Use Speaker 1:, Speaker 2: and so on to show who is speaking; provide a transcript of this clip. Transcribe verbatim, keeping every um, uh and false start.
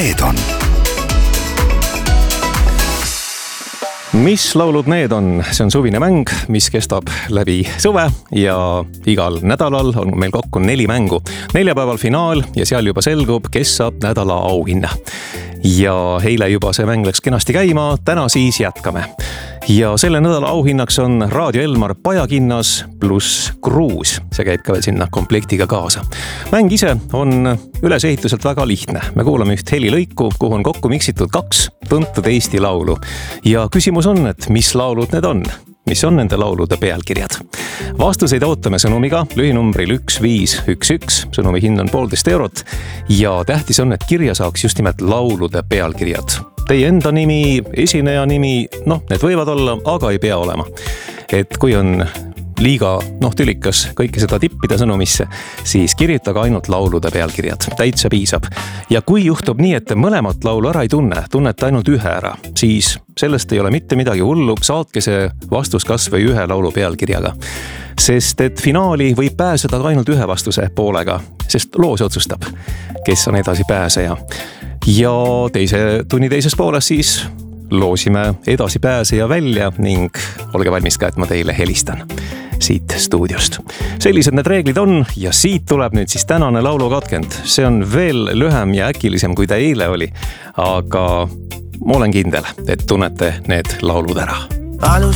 Speaker 1: need on?
Speaker 2: Mis laulud need on? See on suvine mäng, mis kestab läbi suve ja igal nädalal on meil kokku neli mängu. Neljapäeval finaal ja seal juba selgub, kes saab nädala auhinna. Ja eile juba see mäng läks kenasti käima, täna siis jätkame. Ja selle nädala auhinnaks on Raadio Elmar Pajakinnas pluss Kruus. See käib ka veel sinna komplektiga kaasa. Mäng ise on ülesehituselt väga lihtne. Me kuulame üht helilõiku, kuhu on kokku miksitud kaks tuntud Eesti laulu. Ja küsimus on, et mis laulud need on? Mis on nende laulude pealkirjad? Vastuseid ootame sõnumiga lühinumbril üks viis üks üks. Sõnumi hind on poolteist eurot ja tähtis on, et kirja saaks just nimelt laulude pealkirjad. Teie enda nimi, esineja nimi, noh, need võivad olla, aga ei pea olema. Et kui on liiga, noh, tülikas kõike seda tippida sõnumisse, siis kirjutage ainult laulude pealkirjad. Täitsa piisab. Ja kui juhtub nii, et te mõlemat laulu ära ei tunne, tunnete ainult ühe ära, siis sellest ei ole mitte midagi hullu, saatke see vastus kas või ühe laulu pealkirjaga. Sest et finaali võib pääseda ainult ühe vastuse poolega, sest loos otsustab, kes on edasi pääseja. Ja teise tunni teises pooles siis loosime edasi pääseja välja ning olge valmis ka, et ma teile helistan siit stuudiost. Sellised need reeglid on ja siit tuleb nüüd siis tänane laulukatkend. See on veel lühem ja äkilisem, kui ta eile oli, aga ma olen kindel, et tunnete need laulud ära.